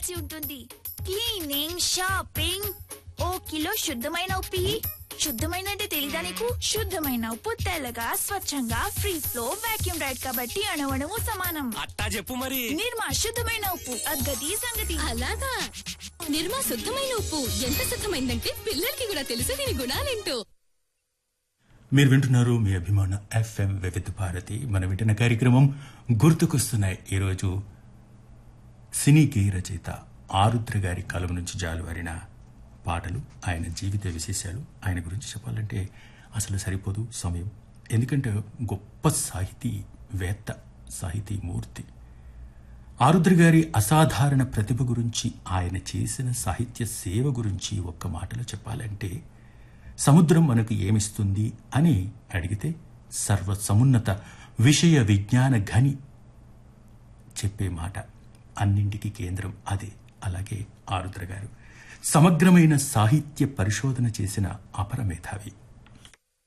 చేయాల్సి ఉంటుంది. Cleaning, shopping, ఓ kilo శుద్ధమైన ఉప్పు ఇయ్యి. శుద్ధమైన అంటే తెలీదా నీకు? శుద్ధమైన ఉప్పు తెల్లగా, స్వచ్ఛంగా, ఫ్రీ ఫ్లో, వాక్యూమ్ రైడ్ కాబట్టి అణువణువు సమానం. అట్టా చెప్పు మరి. నిర్మా శుద్ధమైన ఉప్పు, అగ్గది సంగతి. అలాగా, నిర్మా శుద్ధమైన ఉప్పు ఎంత శుద్ధమైందంటే పిల్లలకి కూడా తెలుసు దీని గుణాలేంటో. మీరు వింటున్నారు మీ అభిమాన FM వివిధ భారతి. మనం వింటున్న కార్యక్రమం గుర్తుకొస్తున్నాయి. ఈరోజు సినీ గేయ రచయిత ఆరుద్ర గారి కలం నుంచి జాలువారిన పాటలు, ఆయన జీవిత విశేషాలు. ఆయన గురించి చెప్పాలంటే అసలు సరిపోదు సమయం. ఎందుకంటే గొప్ప సాహితీవేత్త, సాహితీమూర్తి. ఆరుద్ర గారి అసాధారణ ప్రతిభ గురించి, ఆయన చేసిన సాహిత్య సేవ గురించి ఒక్క మాటలో చెప్పాలంటే, సముద్రం మనకు ఏమిస్తుంది అని అడిగితే సర్వ సమున్నత విషయ విజ్ఞాన ఘని చెప్పే మాట. అన్నింటికీ కేంద్రం అదే. అలాగే ఆరుద్ర గారు సమగ్రమైన సాహిత్య పరిశోధన చేసిన అపర మేధావి.